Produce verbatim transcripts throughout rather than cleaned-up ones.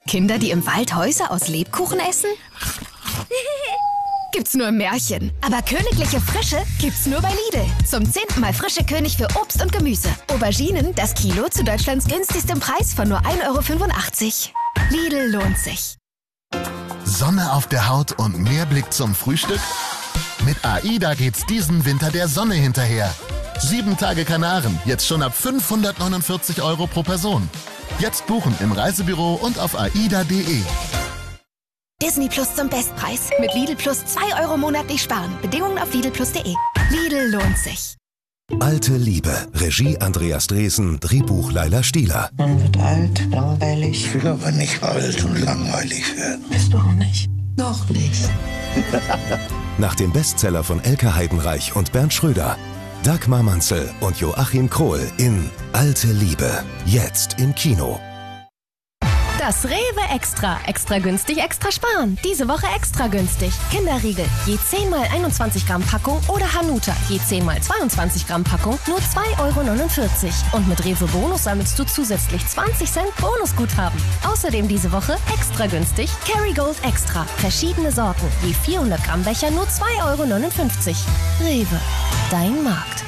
Kinder, die im Wald Häuser aus Lebkuchen essen? Gibt's nur im Märchen. Aber königliche Frische gibt's nur bei Lidl. Zum zehnten Mal frische König für Obst und Gemüse. Auberginen, das Kilo zu Deutschlands günstigstem Preis von nur ein Euro fünfundachtzig. Lidl lohnt sich. Sonne auf der Haut und mehr Blick zum Frühstück? Mit AIDA geht's diesen Winter der Sonne hinterher. Sieben Tage Kanaren, jetzt schon ab fünfhundertneunundvierzig Euro pro Person. Jetzt buchen im Reisebüro und auf aida punkt de. Disney Plus zum Bestpreis. Mit Lidl Plus zwei Euro monatlich sparen. Bedingungen auf lidl plus punkt de. Lidl lohnt sich. Alte Liebe. Regie Andreas Dresen. Drehbuch Laila Stieler. Man wird alt, langweilig. Ich will aber nicht alt und langweilig werden. Bist du auch nicht? Noch nicht. Nach dem Bestseller von Elke Heidenreich und Bernd Schröder. Dagmar Manzel und Joachim Krohl in Alte Liebe. Jetzt im Kino. Das Rewe Extra. Extra günstig, extra sparen. Diese Woche extra günstig. Kinderriegel, je zehn mal einundzwanzig Gramm Packung oder Hanuta, je zehn mal zweiundzwanzig Gramm Packung, nur zwei Euro neunundvierzig. Und mit Rewe Bonus sammelst du zusätzlich zwanzig Cent Bonusguthaben. Außerdem diese Woche extra günstig Kerrygold Extra. Verschiedene Sorten, je vierhundert Gramm Becher, nur zwei Euro neunundfünfzig. Rewe, dein Markt.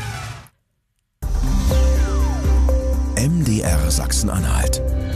M D R Sachsen-Anhalt.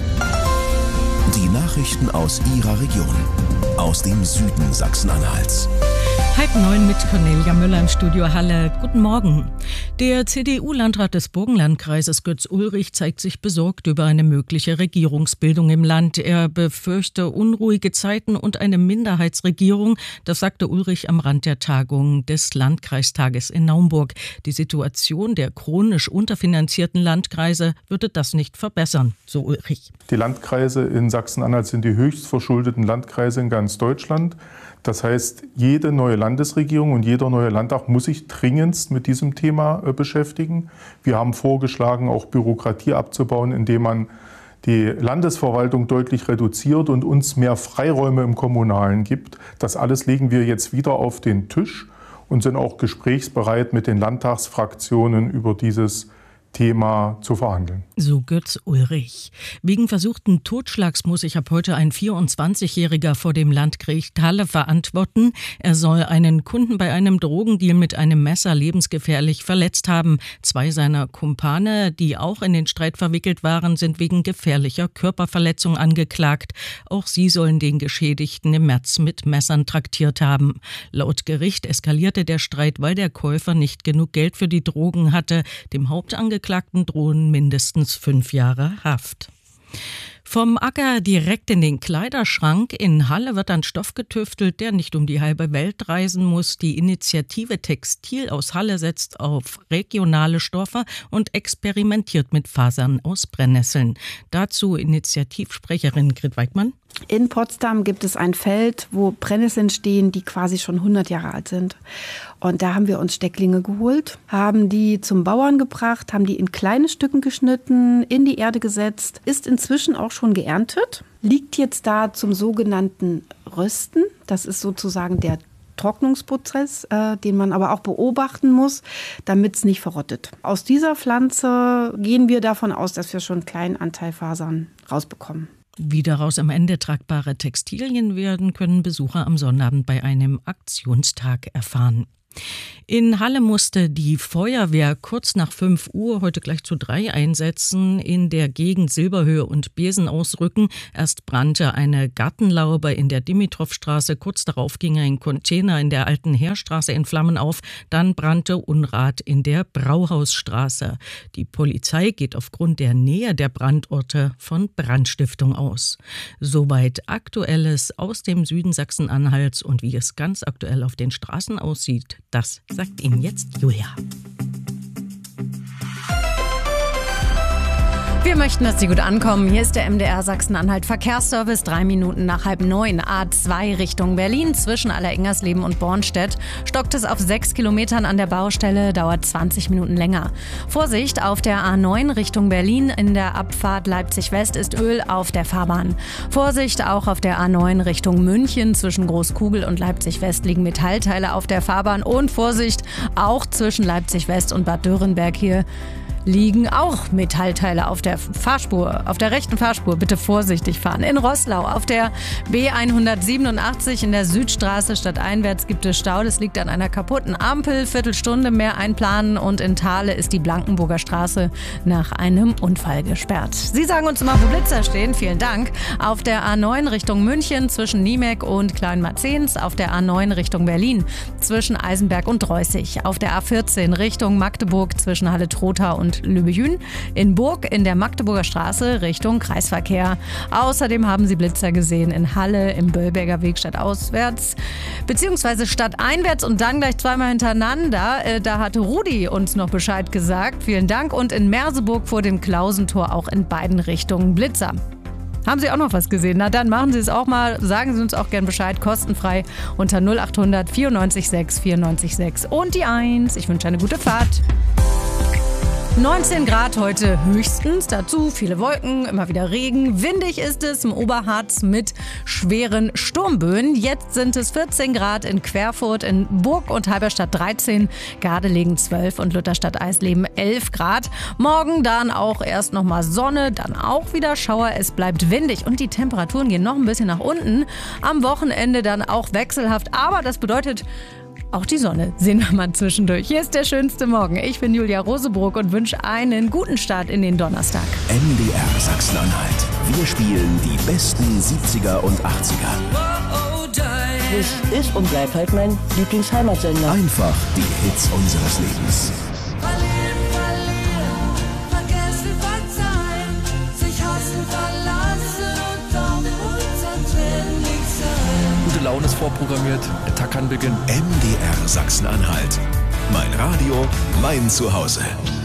Die Nachrichten aus Ihrer Region, aus dem Süden Sachsen-Anhalts. Halb neun mit Cornelia Müller im Studio Halle. Guten Morgen. Der C D U-Landrat des Burgenlandkreises Götz Ulrich zeigt sich besorgt über eine mögliche Regierungsbildung im Land. Er befürchte unruhige Zeiten und eine Minderheitsregierung. Das sagte Ulrich am Rand der Tagung des Landkreistages in Naumburg. Die Situation der chronisch unterfinanzierten Landkreise würde das nicht verbessern, so Ulrich. Die Landkreise in Sachsen-Anhalt sind die höchst verschuldeten Landkreise in ganz Deutschland. Das heißt, jede neue Landesregierung und jeder neue Landtag muss sich dringendst mit diesem Thema äh, beschäftigen. Wir haben vorgeschlagen, auch Bürokratie abzubauen, indem man die Landesverwaltung deutlich reduziert und uns mehr Freiräume im Kommunalen gibt. Das alles legen wir jetzt wieder auf den Tisch und sind auch gesprächsbereit mit den Landtagsfraktionen über dieses Thema zu verhandeln. So Götz Ulrich. Wegen versuchten Totschlags muss sich ab heute ein vierundzwanzigjähriger vor dem Landgericht Halle verantworten. Er soll einen Kunden bei einem Drogendeal mit einem Messer lebensgefährlich verletzt haben. Zwei seiner Kumpane, die auch in den Streit verwickelt waren, sind wegen gefährlicher Körperverletzung angeklagt. Auch sie sollen den Geschädigten im März mit Messern traktiert haben. Laut Gericht eskalierte der Streit, weil der Käufer nicht genug Geld für die Drogen hatte. Dem Hauptangeklagten drohen mindestens fünf Jahre Haft. Vom Acker direkt in den Kleiderschrank. In Halle wird ein Stoff getüftelt, der nicht um die halbe Welt reisen muss. Die Initiative Textil aus Halle setzt auf regionale Stoffe und experimentiert mit Fasern aus Brennnesseln. Dazu Initiativsprecherin Grit Weidmann. In Potsdam gibt es ein Feld, wo Brennnesseln stehen, die quasi schon hundert Jahre alt sind. Und da haben wir uns Stecklinge geholt, haben die zum Bauern gebracht, haben die in kleine Stücken geschnitten, in die Erde gesetzt, ist inzwischen auch schon geerntet, liegt jetzt da zum sogenannten Rösten. Das ist sozusagen der Trocknungsprozess, äh, den man aber auch beobachten muss, damit es nicht verrottet. Aus dieser Pflanze gehen wir davon aus, dass wir schon einen kleinen Anteil Fasern rausbekommen. Wie daraus am Ende tragbare Textilien werden, können Besucher am Sonnabend bei einem Aktionstag erfahren. In Halle musste die Feuerwehr kurz nach fünf Uhr, heute gleich zu drei einsetzen, in der Gegend Silberhöhe und Besen ausrücken. Erst brannte eine Gartenlaube in der Dimitrovstraße, kurz darauf ging ein Container in der Alten Heerstraße in Flammen auf, dann brannte Unrat in der Brauhausstraße. Die Polizei geht aufgrund der Nähe der Brandorte von Brandstiftung aus. Soweit Aktuelles aus dem Süden Sachsen-Anhalts und wie es ganz aktuell auf den Straßen aussieht, das sagt Ihnen jetzt Julia. Wir möchten, dass Sie gut ankommen. Hier ist der M D R Sachsen-Anhalt Verkehrsservice. Drei Minuten nach halb neun. A zwei Richtung Berlin zwischen Allerengersleben und Bornstedt. Stockt es auf sechs Kilometern an der Baustelle, dauert zwanzig Minuten länger. Vorsicht, auf der A neun Richtung Berlin in der Abfahrt Leipzig-West ist Öl auf der Fahrbahn. Vorsicht, auch auf der A neun Richtung München zwischen Großkugel und Leipzig-West liegen Metallteile auf der Fahrbahn. Und Vorsicht, auch zwischen Leipzig-West und Bad Dörenberg hier liegen auch Metallteile auf der Fahrspur, auf der rechten Fahrspur. Bitte vorsichtig fahren. In Roßlau auf der B hundertsiebenundachtzig in der Südstraße stadteinwärts gibt es Stau. Das liegt an einer kaputten Ampel. Viertelstunde mehr einplanen. Und in Thale ist die Blankenburger Straße nach einem Unfall gesperrt. Sie sagen uns immer, wo Blitzer stehen. Vielen Dank. Auf der A neun Richtung München zwischen Niemek und Kleinmarzens. Auf der A neun Richtung Berlin zwischen Eisenberg und Dreußig. Auf der A vierzehn Richtung Magdeburg zwischen Halle-Trotha und Lübejün. In Burg in der Magdeburger Straße Richtung Kreisverkehr. Außerdem haben Sie Blitzer gesehen in Halle, im Böllberger Weg stadtauswärts, beziehungsweise stadteinwärts und dann gleich zweimal hintereinander. Äh, da hatte Rudi uns noch Bescheid gesagt. Vielen Dank. Und in Merseburg vor dem Klausentor auch in beiden Richtungen Blitzer. Haben Sie auch noch was gesehen? Na dann machen Sie es auch mal. Sagen Sie uns auch gern Bescheid. Kostenfrei unter null acht hundert vierundneunzig sechs vierundneunzig sechs und die eins. Ich wünsche eine gute Fahrt. neunzehn Grad heute höchstens, dazu viele Wolken, immer wieder Regen. Windig ist es im Oberharz mit schweren Sturmböen. Jetzt sind es vierzehn Grad in Querfurt, in Burg und Halberstadt dreizehn, Gardelegen zwölf und Lutherstadt-Eisleben elf Grad. Morgen dann auch erst nochmal Sonne, dann auch wieder Schauer. Es bleibt windig und die Temperaturen gehen noch ein bisschen nach unten. Am Wochenende dann auch wechselhaft, aber das bedeutet auch die Sonne sehen wir mal zwischendurch. Hier ist der schönste Morgen. Ich bin Julia Rosebrook und wünsche einen guten Start in den Donnerstag. M D R Sachsen-Anhalt. Wir spielen die besten siebziger und achtziger. Das ist und bleibt halt mein Lieblingsheimatsender. Einfach die Hits unseres Lebens. Laune ist vorprogrammiert, der Tag kann beginnen. M D R Sachsen-Anhalt. Mein Radio, mein Zuhause.